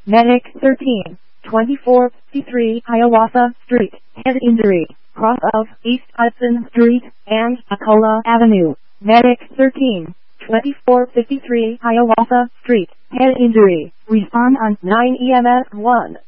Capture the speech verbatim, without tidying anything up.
Medic thirteen, twenty-four fifty-three Hiawatha Street, head injury, cross of East Hudson Street and Akola Avenue. Medic thirteen, twenty-four fifty-three Hiawatha Street, head injury, respond on nine E M S one.